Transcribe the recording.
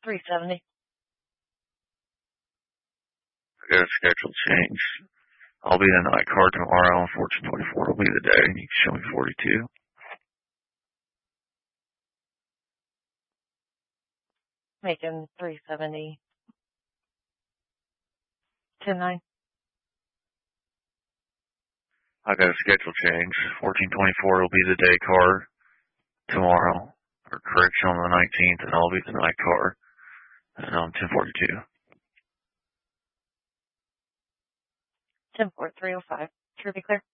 370. I got a schedule change. I'll be the night car tomorrow. 1424 will be the day. You can show me 42. Making 370. 10-9. I got a schedule change. 1424 will be the day car tomorrow. Or correction on the 19th, and I'll be the night car. And I'm 1042. 10-4, 305. Should be clear.